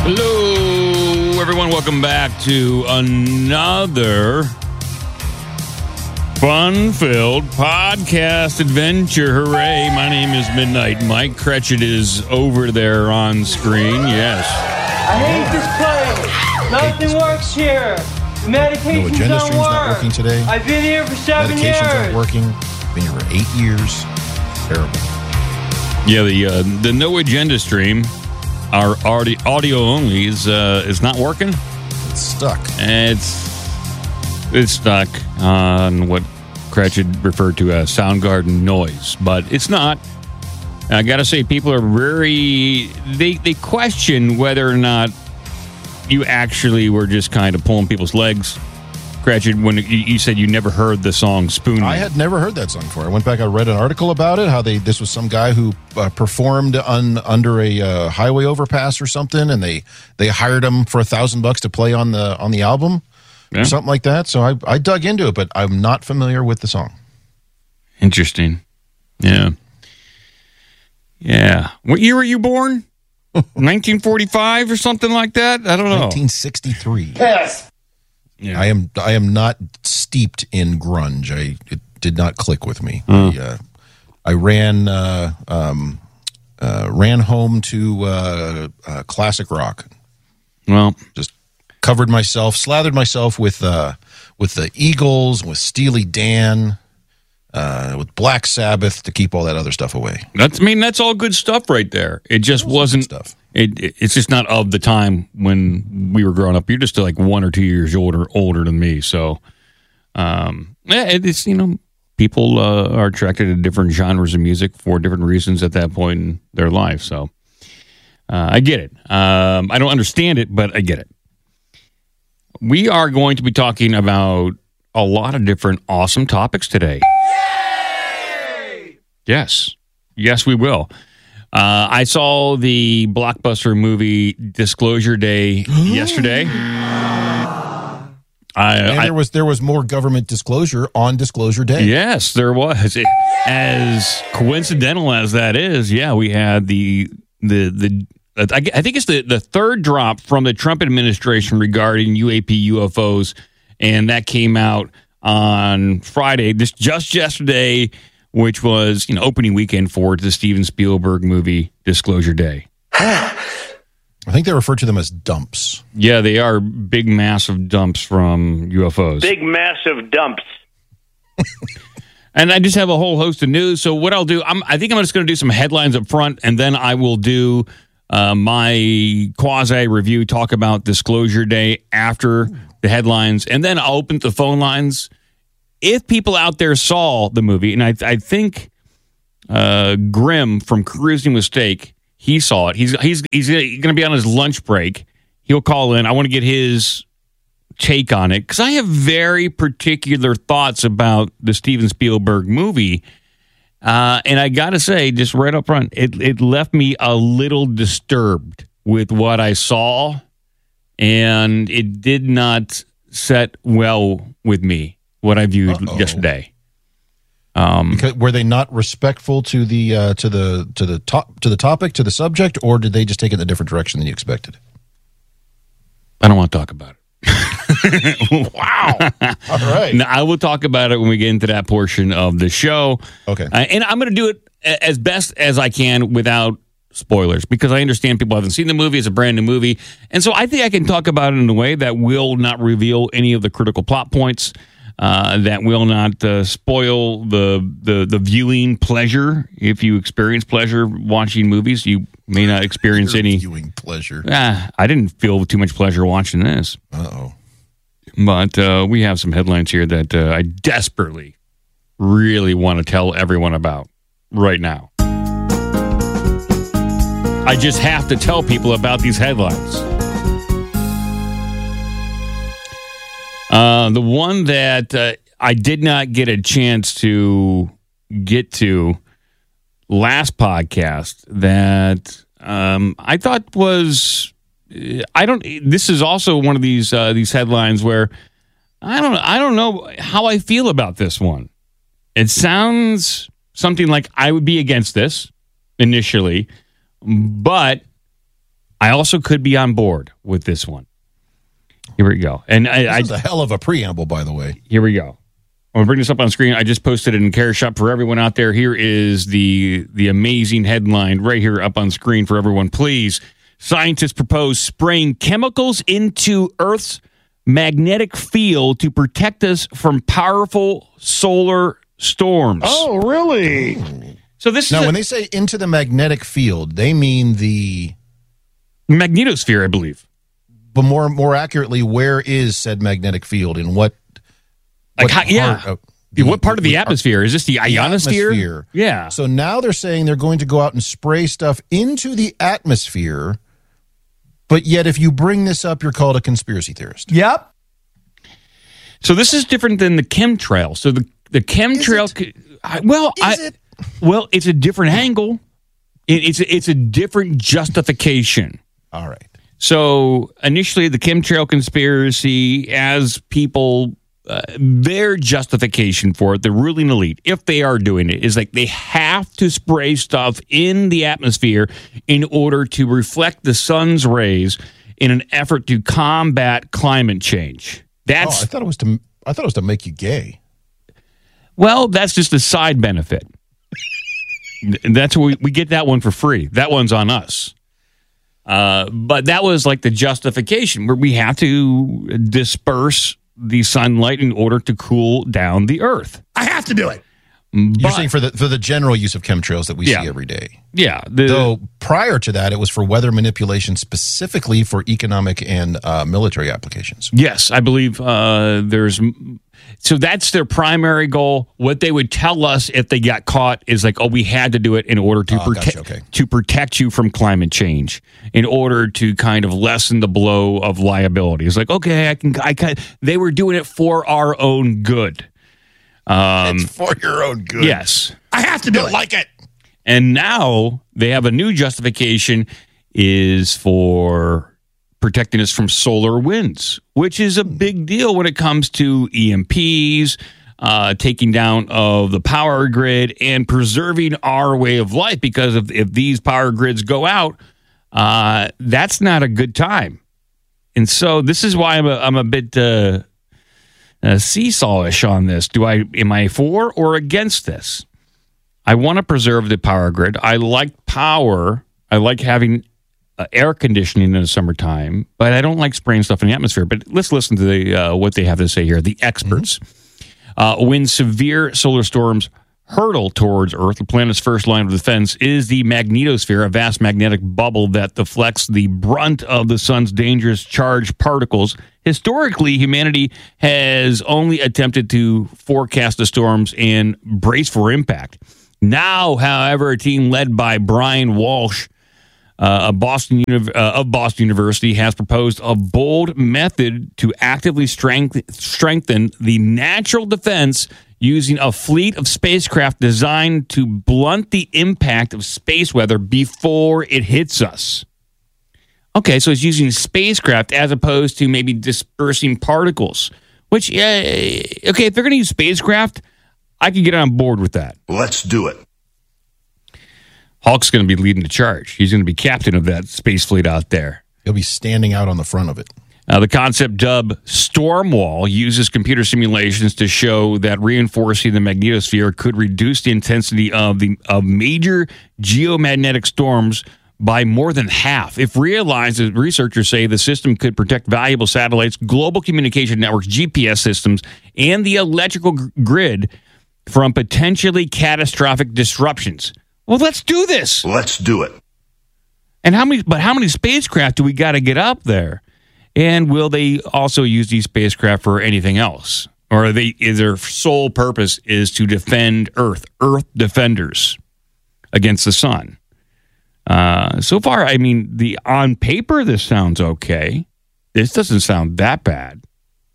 Hello, everyone. Welcome back to another fun-filled podcast adventure. Hooray. My name is Midnight Mike. Cratchit is over there on screen. Yes. I hate this place. Nothing works here. The medications agenda don't stream's work. not working today. I've been here for 7 years. Medications aren't working. Been here for 8 years. Terrible. Yeah, the No Agenda stream, our audio only, is not working. It's stuck. It's stuck on what Cratchit referred to as Soundgarden noise, but it's not. I got to say, people are they question whether or not you actually were just kind of pulling people's legs. Cratchit, when you said you never heard the song Spoon Man. I had never heard that song before. I went back, I read an article about it, how this was some guy who performed under a highway overpass or something, and they hired him for $1,000 to play on the album, or something like that. So I dug into it, but I'm not familiar with the song. Interesting. Yeah. Yeah. What year were you born? 1945 or something like that? I don't know. 1963. Yes. Yeah. I am not steeped in grunge. It did not click with me. I ran home to classic rock. Well, Just slathered myself with the Eagles, with Steely Dan, with Black Sabbath to keep all that other stuff away. that's all good stuff right there. It just wasn't stuff. It's just not of the time when we were growing up. You're just like 1 or 2 years older than me. So, it's, people are attracted to different genres of music for different reasons at that point in their life. So, I get it. I don't understand it, but I get it. We are going to be talking about a lot of different awesome topics today. Yay! Yes, we will. I saw the blockbuster movie Disclosure Day yesterday. There was more government disclosure on Disclosure Day. Yes, there was. As coincidental as that is, yeah, we had the I think it's the third drop from the Trump administration regarding UAP UFOs, and that came out on Friday, just yesterday, which was opening weekend for the Steven Spielberg movie Disclosure Day. I think they refer to them as dumps. Yeah, they are big, massive dumps from UFOs. Big, massive dumps. And I just have a whole host of news. So what I'll do, I think I'm just going to do some headlines up front, and then I will do my quasi-review, talk about Disclosure Day after the headlines, and then I'll open the phone lines. If people out there saw the movie, and I think Grim from Cruising with Steak, he saw it. He's going to be on his lunch break. He'll call in. I want to get his take on it because I have very particular thoughts about the Steven Spielberg movie. And I got to say, just right up front, it left me a little disturbed with what I saw, and it did not set well with me. What I viewed yesterday. Because were they not respectful to the topic, to the subject, or did they just take it in a different direction than you expected? I don't want to talk about it. Wow! All right. Now, I will talk about it when we get into that portion of the show. Okay. And I'm going to do it as best as I can without spoilers, because I understand people haven't seen the movie. It's a brand new movie, and so I think I can talk about it in a way that will not reveal any of the critical plot points. That will not spoil the viewing pleasure. If you experience pleasure watching movies, you may not experience any viewing pleasure. I didn't feel too much pleasure watching this. But we have some headlines here that I desperately, really want to tell everyone about right now. I just have to tell people about these headlines. The one that I did not get a chance to get to last podcast that I thought was this is also one of these headlines where I don't know how I feel about this one. It sounds something like I would be against this initially, but I also could be on board with this one. Here we go. And This is a hell of a preamble, by the way. here we go. I'm going to bring this up on screen. I just posted it in Care Shop for everyone out there. Here is the amazing headline right here up on screen for everyone. Please. Scientists propose spraying chemicals into Earth's magnetic field to protect us from powerful solar storms. Oh, really? So this Now, is when they say into the magnetic field, they mean the... magnetosphere, I believe. But more accurately, where is said magnetic field? In what Like, part of what part of the atmosphere? Is this the ionosphere? atmosphere. Yeah. So now they're saying they're going to go out and spray stuff into the atmosphere, but yet if you bring this up, you're called a conspiracy theorist. Yep. So this is different than the chemtrail. So the chemtrail, well, it's a different angle. It's a different justification. All right. So initially, the chemtrail conspiracy, as people, their justification for it, the ruling elite, if they are doing it, is like they have to spray stuff in the atmosphere in order to reflect the sun's rays in an effort to combat climate change. I thought it was to make you gay. Well, that's just a side benefit. That's where we get that one for free. That one's on us. But that was like the justification where we have to disperse the sunlight in order to cool down the earth. I have to do it. You're saying for the general use of chemtrails that we see every day. Yeah. Though prior to that, it was for weather manipulation, specifically for economic and military applications. Yes, I believe there's... So that's their primary goal. What they would tell us if they got caught is like, we had to do it in order to to protect you from climate change, in order to kind of lessen the blow of liability. It's like, okay, I can. They were doing it for our own good. It's for your own good. Yes, I have to do it. Like it. and now they have a new justification is for protecting us from solar winds, which is a big deal when it comes to EMPs, taking down of the power grid, and preserving our way of life. Because if these power grids go out, that's not a good time. And so this is why I'm a bit seesawish on this. Am I for or against this? I want to preserve the power grid. I like power. I like having air conditioning in the summertime, but I don't like spraying stuff in the atmosphere. But let's listen to what they have to say here. The experts. When severe solar storms hurtle towards Earth, the planet's first line of defense is the magnetosphere, a vast magnetic bubble that deflects the brunt of the sun's dangerous charged particles. Historically, humanity has only attempted to forecast the storms and brace for impact. Now, however, a team led by Brian Walsh of Boston University has proposed a bold method to actively strengthen the natural defense using a fleet of spacecraft designed to blunt the impact of space weather before it hits us. Okay, so it's using spacecraft as opposed to maybe dispersing particles, which, okay, if they're going to use spacecraft, I can get on board with that. Let's do it. Hulk's going to be leading the charge. He's going to be captain of that space fleet out there. He'll be standing out on the front of it. The concept dubbed Stormwall uses computer simulations to show that reinforcing the magnetosphere could reduce the intensity of major geomagnetic storms by more than half. If realized, as researchers say, the system could protect valuable satellites, global communication networks, GPS systems, and the electrical grid from potentially catastrophic disruptions. Well, let's do this. Let's do it. And how many spacecraft do we got to get up there? And will they also use these spacecraft for anything else? Or is their sole purpose is to defend Earth defenders against the sun? So far, I mean, on paper, this sounds okay. This doesn't sound that bad.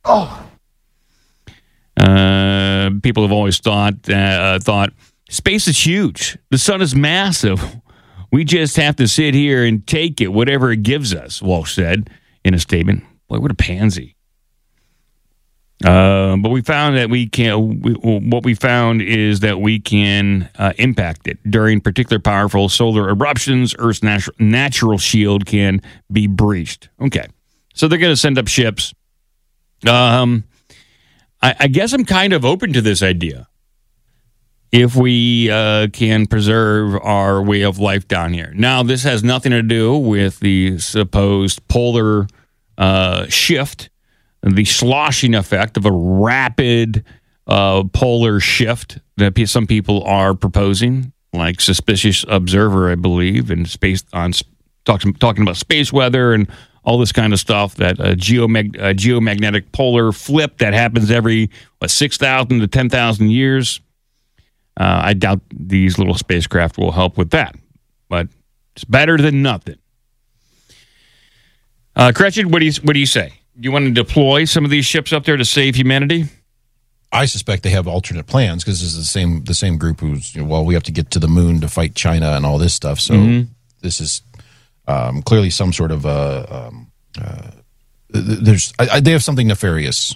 People have always thought space is huge. The sun is massive. We just have to sit here and take it, whatever it gives us, Walsh said in a statement. Boy, what a pansy. But we found that what we found is that we can impact it during particular powerful solar eruptions. Earth's natural shield can be breached. Okay, so they're going to send up ships. I guess I'm kind of open to this idea. If we can preserve our way of life down here. Now, this has nothing to do with the supposed polar shift, the sloshing effect of a rapid polar shift that some people are proposing, like Suspicious Observer, I believe, and talking about space weather and all this kind of stuff, that geomagnetic polar flip that happens every 6,000 to 10,000 years. I doubt these little spacecraft will help with that, but it's better than nothing. Gretchen, what do you say? Do you want to deploy some of these ships up there to save humanity? I suspect they have alternate plans because this is the same group who's, we have to get to the moon to fight China and all this stuff. So this is clearly some sort of they have something nefarious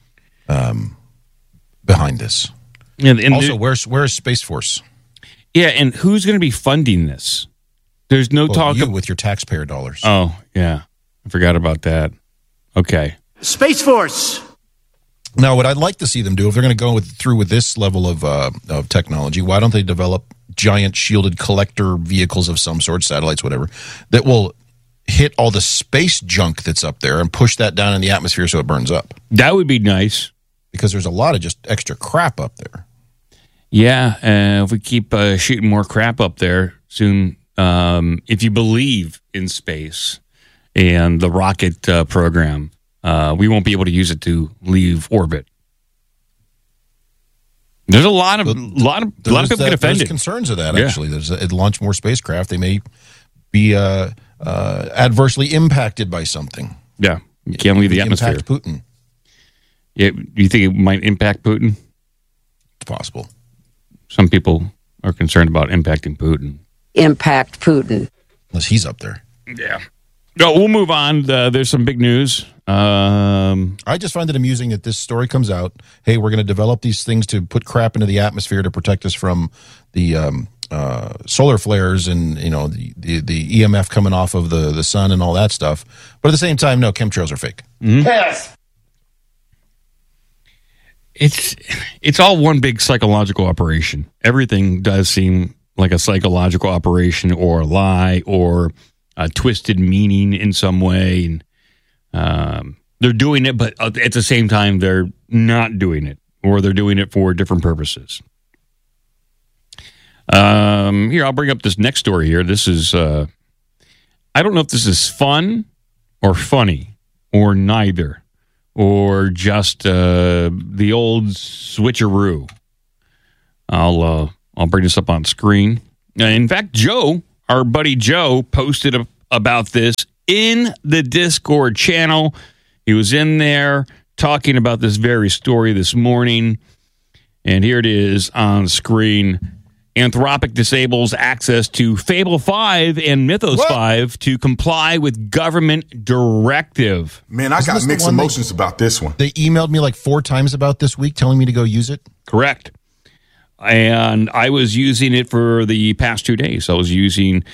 behind this. And also, where's Space Force? Yeah, and who's going to be funding this? There's no talk with your taxpayer dollars. Oh, yeah. I forgot about that. Okay. Space Force. Now, what I'd like to see them do, if they're going to go through with this level of technology, why don't they develop giant shielded collector vehicles of some sort, satellites, whatever, that will hit all the space junk that's up there and push that down in the atmosphere so it burns up? That would be nice. Because there's a lot of just extra crap up there. Yeah, if we keep shooting more crap up there soon, if you believe in space and the rocket program, we won't be able to use it to leave orbit. There's a lot of people get offended. There's concerns of that, actually. It launch more spacecraft. They may be adversely impacted by something. Yeah, you can't leave the atmosphere. Impact Putin. Yeah, do you think it might impact Putin? It's possible. Some people are concerned about impacting Putin. Impact Putin. Unless he's up there. Yeah. No, we'll move on. There's some big news. I just find it amusing that this story comes out. Hey, we're going to develop these things to put crap into the atmosphere to protect us from the solar flares and the EMF coming off of the sun and all that stuff. But at the same time, no, chemtrails are fake. Mm-hmm. Yes. It's all one big psychological operation. Everything does seem like a psychological operation or a lie or a twisted meaning in some way. And they're doing it, but at the same time, they're not doing it, or they're doing it for different purposes. Here, I'll bring up this next story here. This is, I don't know if this is fun or funny or neither, or just the old switcheroo. I'll bring this up on screen. In fact, Joe, our buddy Joe, posted about this in the Discord channel. He was in there talking about this very story this morning. And here it is on screen. Anthropic disables access to Fable 5 and Mythos 5 to comply with government directive. Man, I got mixed emotions about this one. They emailed me like 4 times about this week telling me to go use it. Correct. And I was using it for the past 2 days. I was using,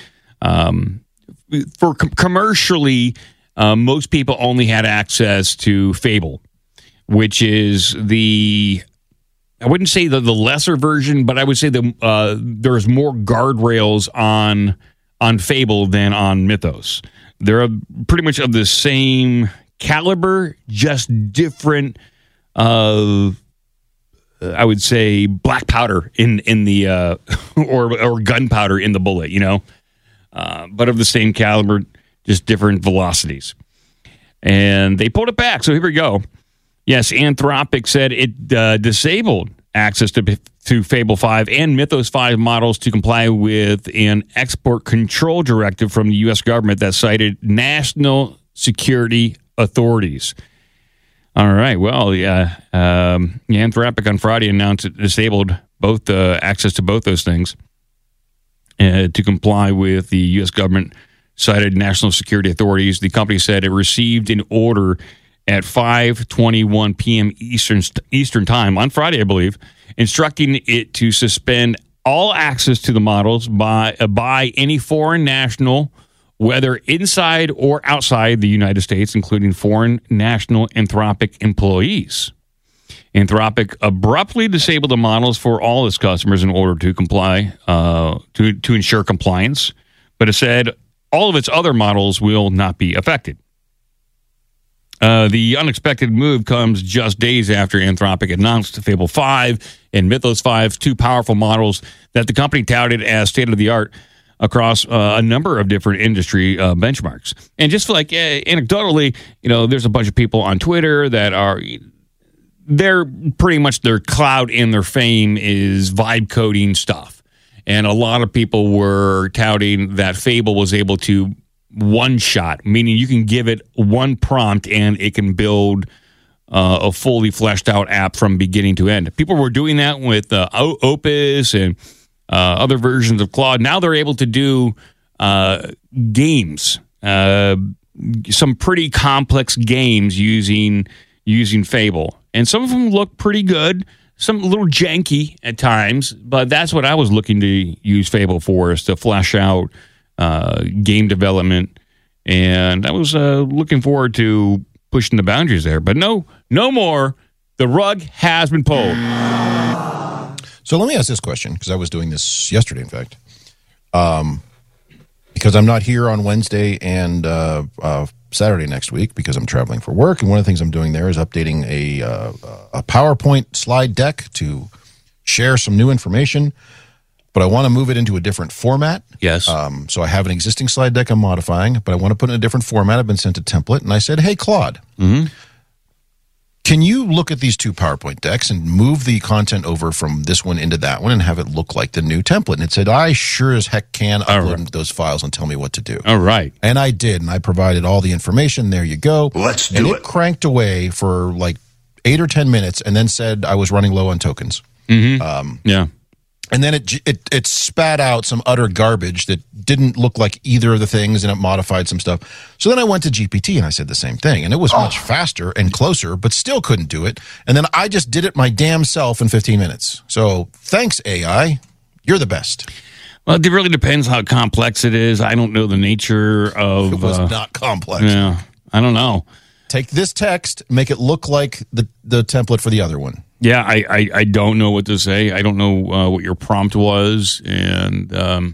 commercially, most people only had access to Fable, which is I wouldn't say the lesser version, but I would say there's more guardrails on Fable than on Mythos. They're pretty much of the same caliber, just different. I would say black powder in the or gunpowder in the bullet, but of the same caliber, just different velocities. And they pulled it back. So here we go. Yes, Anthropic said it disabled access to Fable 5 and Mythos 5 models to comply with an export control directive from the U.S. government that cited national security authorities. All right, well, Anthropic on Friday announced it disabled both access to both those things to comply with the U.S. government cited national security authorities. The company said it received an order at 5:21 p.m. Eastern time on Friday, I believe, instructing it to suspend all access to the models by any foreign national, whether inside or outside the United States, including foreign national Anthropic employees. Anthropic abruptly disabled the models for all its customers in order to comply, to ensure compliance, but it said all of its other models will not be affected. The unexpected move comes just days after Anthropic announced Fable 5 and Mythos 5, two powerful models that the company touted as state-of-the-art across a number of different industry benchmarks. And just like anecdotally, there's a bunch of people on Twitter that they're pretty much their clout and their fame is vibe coding stuff. And a lot of people were touting that Fable was able to one-shot, meaning you can give it one prompt and it can build a fully fleshed-out app from beginning to end. People were doing that with Opus and other versions of Claude. Now they're able to do games, some pretty complex games using Fable. And some of them look pretty good, some a little janky at times, but that's what I was looking to use Fable for, is to flesh out game development. And I was looking forward to pushing the boundaries there. But no more. The rug has been pulled. So let me ask this question, because I was doing this yesterday, in fact. Because I'm not here on Wednesday and Saturday next week because I'm traveling for work. And one of the things I'm doing there is updating a PowerPoint slide deck to share some new information. But I want to move it into a different format. Yes. So I have an existing slide deck I'm modifying, but I want to put it in a different format. I've been sent a template, and I said, hey, Claude, can you look at these two PowerPoint decks and move the content over from this one into that one and have it look like the new template? And it said, I sure as heck can upload those files and tell me what to do. All right. And I did, and I provided all the information. There you go. Let's and do it cranked away for like 8 or 10 minutes and then said I was running low on tokens. Yeah. And then it spat out some utter garbage that didn't look like either of the things, and it modified some stuff. So then I went to GPT, and I said the same thing. And it was much faster and closer, but still couldn't do it. And then I just did it my damn self in 15 minutes. So thanks, AI. You're the best. Well, it really depends how complex it is. I don't know the nature of... It was not complex. Yeah, I don't know. Take this text, make it look like the template for the other one. Yeah, I don't know what to say. I don't know what your prompt was. And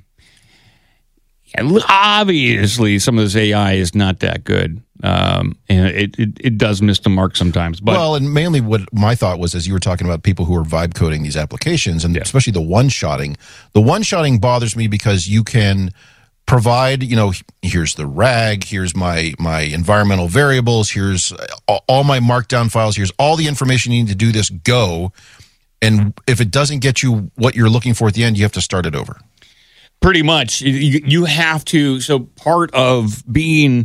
obviously, some of this AI is not that good. And it does miss the mark sometimes. But, well, and mainly what my thought was, as you were talking about people who are vibe coding these applications, and especially the one-shotting. The one-shotting bothers me because you can provide, here's the RAG, here's my environmental variables, here's all my markdown files, here's all the information you need to do this, go. And if it doesn't get you what you're looking for at the end, you have to start it over. Pretty much. You have to. So part of being